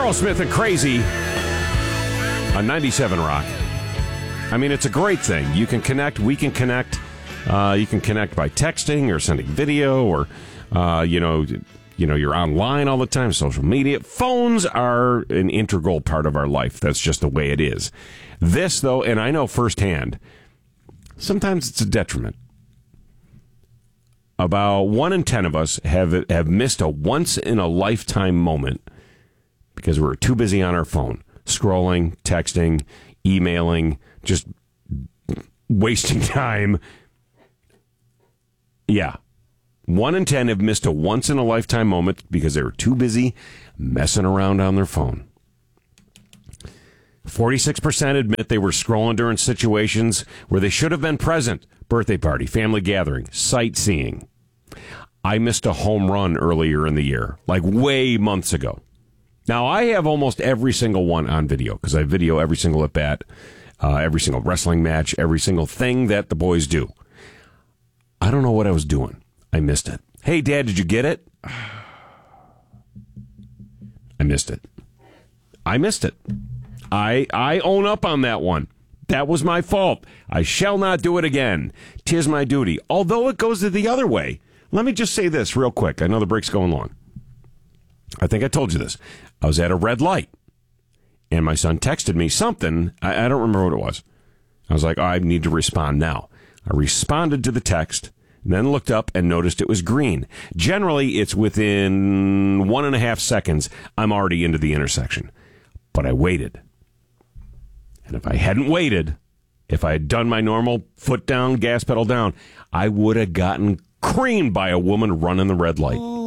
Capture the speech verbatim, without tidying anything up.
Aerosmith and Crazy on ninety-seven Rock. I mean, it's a great thing. You can connect. We can connect. Uh, you can connect by texting or sending video, or uh, you know, you know, you're online all the time. Social media, phones are an integral part of our life. That's just the way it is. This, though, and I know firsthand, sometimes it's a detriment. About one in ten of us have have missed a once in a lifetime moment because we were too busy on our phone, scrolling, texting, emailing, just wasting time. Yeah. One in ten have missed a once-in-a-lifetime moment because they were too busy messing around on their phone. forty-six percent admit they were scrolling during situations where they should have been present. Birthday party, family gathering, sightseeing. I missed a home run earlier in the year, like way months ago. Now, I have almost every single one on video because I video every single at-bat, uh, every single wrestling match, every single thing that the boys do. I don't know what I was doing. I missed it. Hey, Dad, did you get it? I missed it. I missed it. I I own up on that one. That was my fault. I shall not do it again. 'Tis my duty. Although it goes the other way. Let me just say this real quick. I know the break's going long. I think I told you this. I was at a red light, and my son texted me something. I, I don't remember what it was. I was like, oh, I need to respond now. I responded to the text, then looked up and noticed it was green. Generally, it's within one and a half seconds, I'm already into the intersection. But I waited. And if I hadn't waited, if I had done my normal foot down, gas pedal down, I would have gotten creamed by a woman running the red light.